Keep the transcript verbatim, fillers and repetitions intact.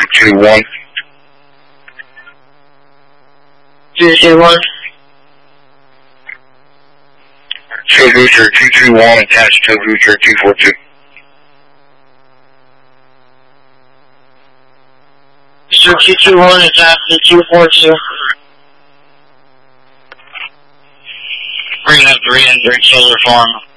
two one. two two one. Show booster two two one attached to booster two four two. Booster two two one attached to two four two. Bringing up three hundred Solar Farm.